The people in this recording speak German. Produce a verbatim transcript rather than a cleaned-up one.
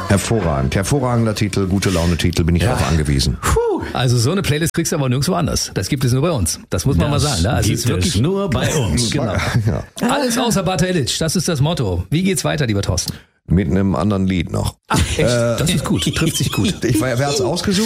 Hervorragend. Hervorragender Titel, gute Laune-Titel, bin ich ja. darauf angewiesen. Puh. Also so eine Playlist kriegst du aber nirgendwo anders. Das gibt es nur bei uns. Das muss man das mal sagen. Ne? Also gibt es ist wirklich es nur bei uns. Genau. Ja. Alles außer Bata Illich, das ist das Motto. Wie geht's weiter, lieber Thorsten? Mit einem anderen Lied noch. Ach, echt? Das ist gut, trifft sich gut. Ich, wer hat's ausgesucht?